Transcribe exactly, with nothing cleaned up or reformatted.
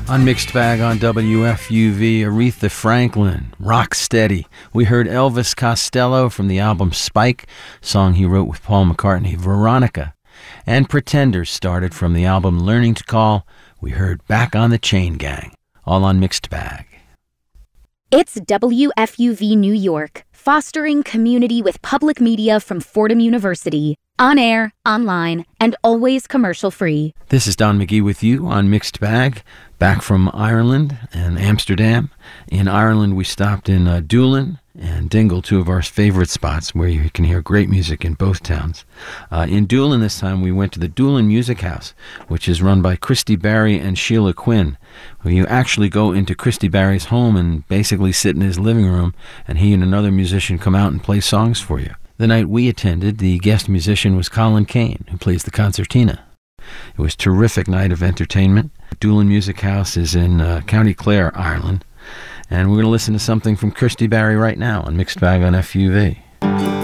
On Mixed Bag on W F U V, Aretha Franklin, Rock Steady. We heard Elvis Costello from the album Spike, song he wrote with Paul McCartney, Veronica. And Pretenders started from the album Learning to Call. We heard Back on the Chain Gang, all on Mixed Bag. It's W F U V New York, fostering community with public media from Fordham University. On air, online, and always commercial-free. This is Don McGee with you on Mixed Bag, back from Ireland and Amsterdam. In Ireland, we stopped in uh, Doolin and Dingle, two of our favorite spots where you can hear great music in both towns. Uh, in Doolin this time, we went to the Doolin Music House, which is run by Christy Barry and Sheila Quinn, where you actually go into Christy Barry's home and basically sit in his living room, and he and another musician come out and play songs for you. The night we attended, the guest musician was Colin Kane, who plays the concertina. It was a terrific night of entertainment. Doolin Music House is in uh, County Clare, Ireland. And we're going to listen to something from Christy Barry right now on Mixed Bag on F U V.